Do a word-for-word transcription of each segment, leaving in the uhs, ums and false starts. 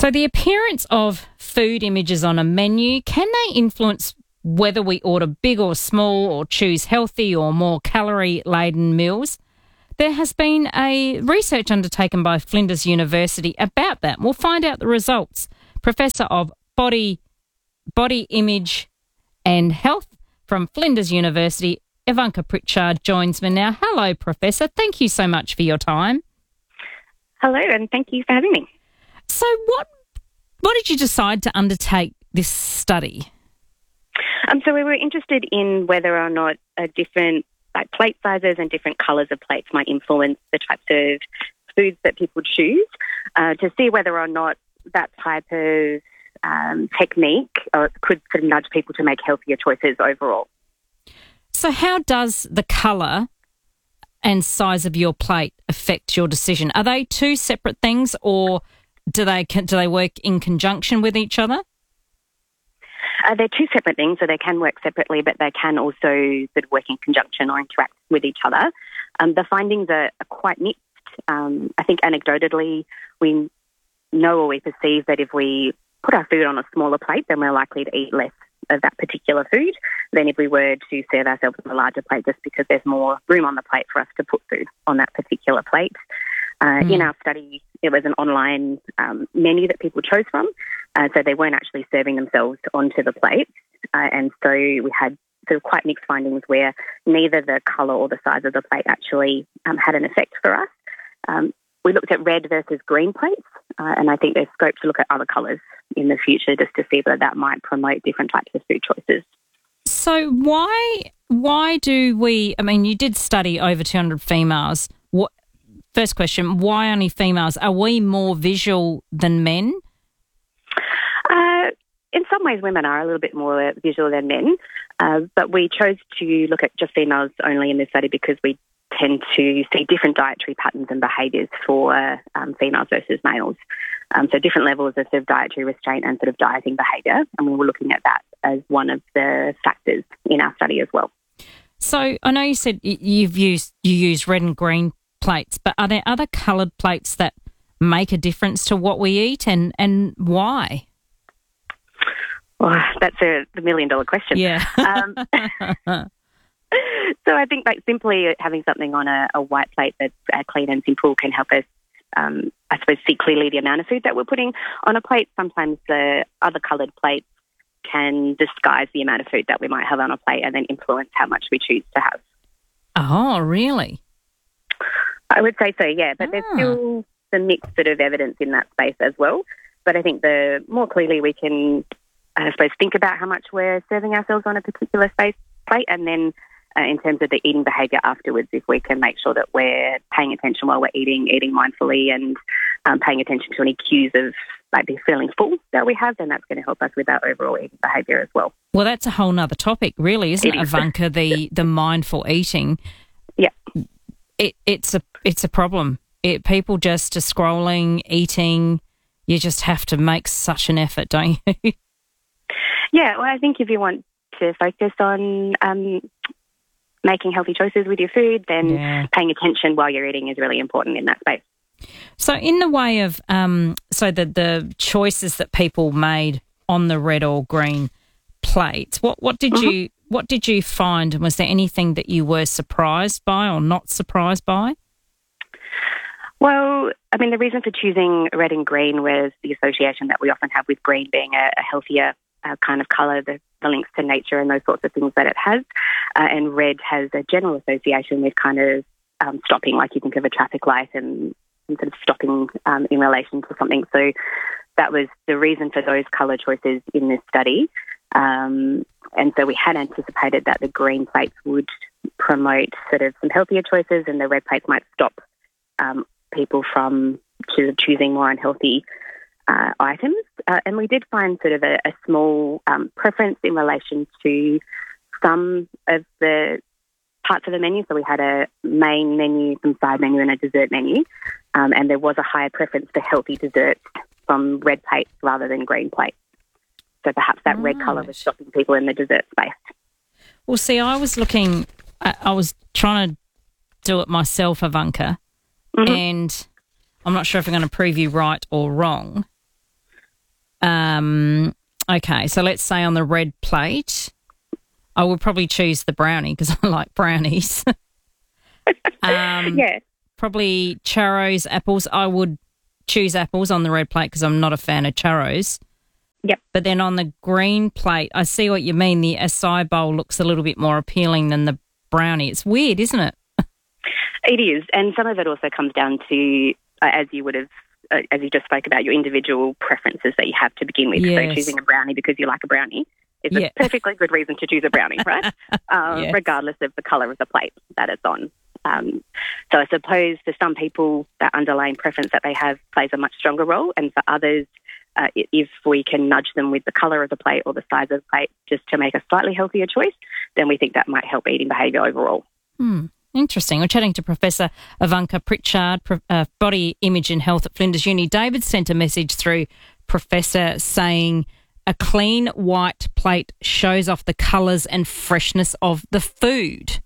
So the appearance of food images on a menu, can they influence whether we order big or small or choose healthy or more calorie-laden meals? There has been a research undertaken by Flinders University about that. We'll find out the results. Professor of Body, Body Image and Health from Flinders University, Ivanka Pritchard, joins me now. Hello, Professor. Thank you so much for your time. Hello, and thank you for having me. So what what did you decide to undertake this study? Um, so we were interested in whether or not a different like plate sizes and different colours of plates might influence the types of foods that people choose, uh, to see whether or not that type of um, technique uh, could sort of nudge people to make healthier choices overall. So how does the colour and size of your plate affect your decision? Are they two separate things, or do they do they work in conjunction with each other? Uh, they're two separate things, so they can work separately, but they can also sort of work in conjunction or interact with each other. Um, the findings are, are quite mixed. Um, I think anecdotally, we know or we perceive that if we put our food on a smaller plate, then we're likely to eat less of that particular food than if we were to serve ourselves on a larger plate, just because there's more room on the plate for us to put food on that particular plate. Uh, mm. In our study, it was an online um, menu that people chose from, uh, so they weren't actually serving themselves onto the plate, uh, and so we had sort of quite mixed findings where neither the colour or the size of the plate actually um, had an effect for us. Um, we looked at red versus green plates, uh, and I think there's scope to look at other colours in the future just to see whether that might promote different types of food choices. So why why do we, I mean, you did study over two hundred females. What, first question, why only females? Are we more visual than men? Uh, in some ways, women are a little bit more visual than men, uh, but we chose to look at just females only in this study because we tend to see different dietary patterns and behaviours for um, females versus males. Um, so different levels of, sort of dietary restraint and sort of dieting behaviour, and we were looking at that as one of the factors in our study as well. So I know you said you've used you use red and green plates, but are there other coloured plates that make a difference to what we eat, and, and why? Well, that's a the million dollar question. Yeah. um, so I think like simply having something on a, a white plate that's uh, clean and simple can help us, um, I suppose, see clearly the amount of food that we're putting on a plate. Sometimes the other coloured plates can disguise the amount of food that we might have on a plate and then influence how much we choose to have. Oh, really? I would say so, yeah. But ah. there's still some mixed sort of evidence in that space as well. But I think the more clearly we can, I suppose, think about how much we're serving ourselves on a particular space plate, and then uh, in terms of the eating behaviour afterwards, if we can make sure that we're paying attention while we're eating, eating mindfully, and um, paying attention to any cues of like the feeling full that we have, then that's going to help us with our overall eating behaviour as well. Well, that's a whole nother topic, really, isn't it, it is. Ivanka? The the mindful eating. Yeah, it it's a it's a problem. It, people just are scrolling, eating. You just have to make such an effort, don't you? Yeah, well, I think if you want to focus on um, making healthy choices with your food, then yeah. paying attention while you're eating is really important in that space. So in the way of, um, so the, the choices that people made on the red or green plates, what, what did mm-hmm. you what did you find? And was there anything that you were surprised by or not surprised by? Well, I mean, the reason for choosing red and green was the association that we often have with green being a, a healthier uh, kind of colour, the, the links to nature and those sorts of things that it has. Uh, and red has a general association with kind of um, stopping, like you think of a traffic light and, and sort of stopping um, in relation to something. So that was the reason for those colour choices in this study. Um, and so we had anticipated that the green plates would promote sort of some healthier choices and the red plates might stop um, people from choosing more unhealthy uh, items. Uh, and we did find sort of a, a small um, preference in relation to some of the parts of the menu. So we had a main menu, some side menu and a dessert menu. Um, and there was a higher preference for healthy desserts from red plates rather than green plates. So perhaps that right. red colour was stopping people in the dessert space. Well, see, I was looking, I, I was trying to do it myself, Ivanka, mm-hmm. and I'm not sure if I'm going to prove you right or wrong, Um, okay, so let's say on the red plate, I would probably choose the brownie because I like brownies. um, yeah. Probably churros, apples. I would choose apples on the red plate because I'm not a fan of churros. Yep. But then on the green plate, I see what you mean. The acai bowl looks a little bit more appealing than the brownie. It's weird, isn't it? It is. And some of it also comes down to, uh, as you would have, uh, as you just spoke about, your individual preferences that you have to begin with. Yes. So choosing a brownie because you like a brownie is Yeah. a perfectly good reason to choose a brownie, right? um, Yes. Regardless of the colour of the plate that it's on. Um, so I suppose for some people, that underlying preference that they have plays a much stronger role. And for others, uh, if we can nudge them with the colour of the plate or the size of the plate just to make a slightly healthier choice, then we think that might help eating behaviour overall. Hmm. Interesting. We're chatting to Professor Ivanka Pritchard, uh, Body Image and Health at Flinders Uni. David sent a message through, Professor, saying a clean white plate shows off the colours and freshness of the food.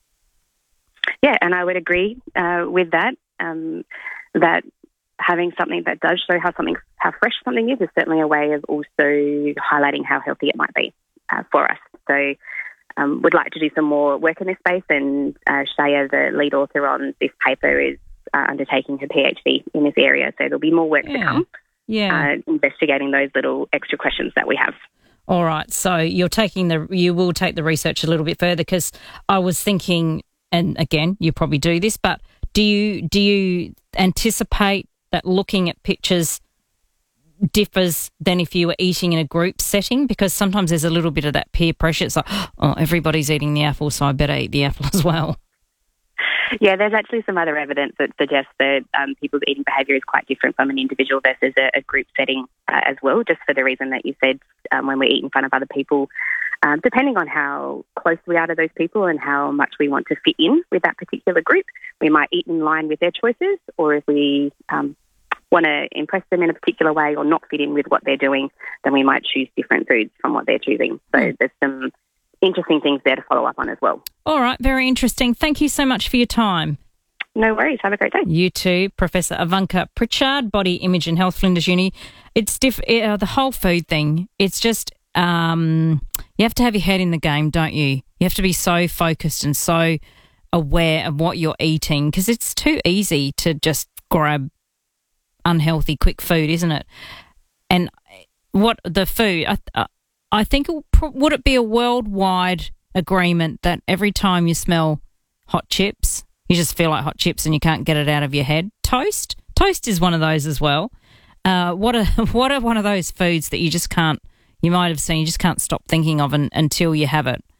Yeah, and I would agree uh, with that, um, that having something that does show how something, how fresh something is is certainly a way of also highlighting how healthy it might be uh, for us. So um, would like to do some more work in this space, and uh, Shaya, the lead author on this paper, is uh, undertaking her PhD in this area. So there'll be more work Yeah. to come, Yeah. uh, investigating those little extra questions that we have. All right. So you're taking the, you will take the research a little bit further, because I was thinking, and again, you probably do this, but do you do you anticipate that looking at pictures differs than if you were eating in a group setting? Because sometimes there's a little bit of that peer pressure. It's like, oh, everybody's eating the apple, so I better eat the apple as well. Yeah, there's actually some other evidence that suggests that um, people's eating behaviour is quite different from an individual versus a, a group setting uh, as well, just for the reason that you said, um, when we eat in front of other people, um, depending on how close we are to those people and how much we want to fit in with that particular group, we might eat in line with their choices, or if we um, want to impress them in a particular way or not fit in with what they're doing, then we might choose different foods from what they're choosing. So mm. there's some interesting things there to follow up on as well. All right, very interesting. Thank you so much for your time. No worries. Have a great day. You too, Professor Ivanka Pritchard, Body Image and Health, Flinders Uni. It's diff- uh, the whole food thing. It's just um, you have to have your head in the game, don't you? You have to be so focused and so aware of what you're eating, because it's too easy to just grab unhealthy, quick food, isn't it? And what the food, I, uh, I think, it, would it be a worldwide agreement that every time you smell hot chips, you just feel like hot chips and you can't get it out of your head? Toast? Toast is one of those as well. Uh, what are what are one of those foods that you just can't, you might have seen, you just can't stop thinking of an, until you have it?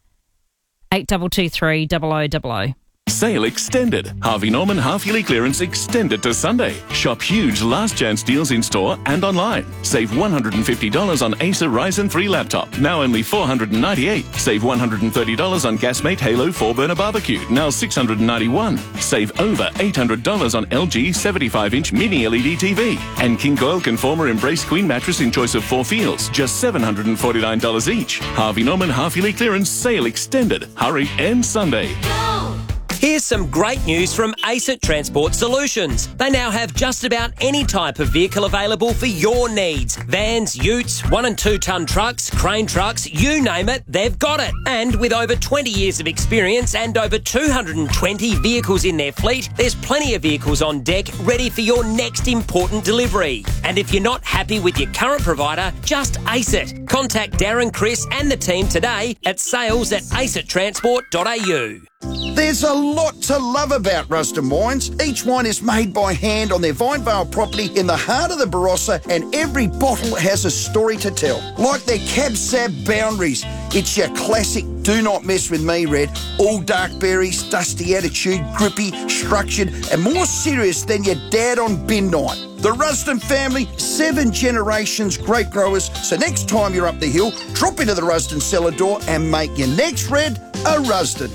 eight two two three, double oh double oh. Sale extended. Harvey Norman half-yearly clearance extended to Sunday. Shop huge last chance deals in store and online. Save one hundred fifty dollars on Acer Ryzen three laptop, now only four hundred ninety-eight dollars. Save one hundred thirty dollars on Gasmate Halo four burner barbecue, now six hundred ninety-one dollars. Save over eight hundred dollars on L G seventy-five inch mini L E D T V. And King Coil Conformer Embrace Queen mattress in choice of four feels, just seven hundred forty-nine dollars each. Harvey Norman half-yearly clearance sale extended. Hurry, end Sunday. Here's some great news from ACET Transport Solutions. They now have just about any type of vehicle available for your needs. Vans, utes, one and two tonne trucks, crane trucks, you name it, they've got it. And with over twenty years of experience and over two hundred twenty vehicles in their fleet, there's plenty of vehicles on deck ready for your next important delivery. And if you're not happy with your current provider, just ace it. Contact Darren, Chris and the team today at sales at acet transport dot a u. There's a lot to love about Rusden Wines. Each wine is made by hand on their Vinevale property in the heart of the Barossa, and every bottle has a story to tell. Like their Cab Sav Boundaries. It's your classic do not mess with me red. All dark berries, dusty attitude, grippy, structured, and more serious than your dad on bin night. The Rusden family, seven generations grape growers. So next time you're up the hill, drop into the Rusden cellar door and make your next red a Rusden.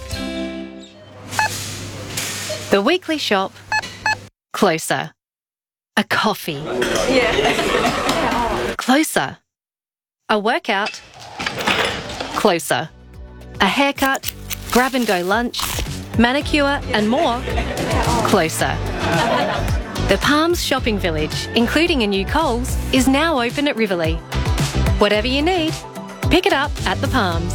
The weekly shop. Closer. A coffee. Yeah. Closer. A workout. Closer. A haircut, grab and go lunch, manicure and more. Closer. The Palms Shopping Village, including a new Coles, is now open at Riverlea. Whatever you need, pick it up at the Palms.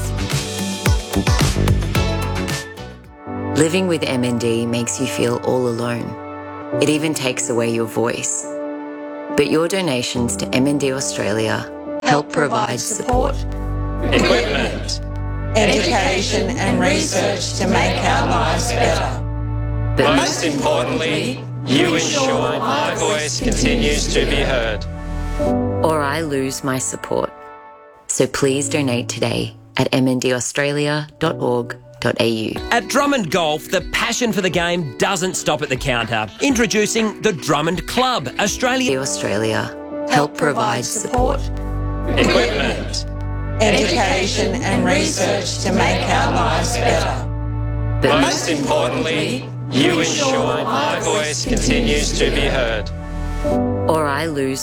Living with M N D makes you feel all alone. It even takes away your voice. But your donations to M N D Australia help provide support, equipment, education and research to make our lives better. but Most importantly, you ensure my voice continues to be heard. or I lose my support. So please donate today at m n d australia dot org dot a u. At Drummond Golf, the passion for the game doesn't stop at the counter. Introducing the Drummond Club, Australia. Australia help provide support, Equipment, education and research to make our lives better. but Most importantly, you ensure my voice continues to be heard. or I lose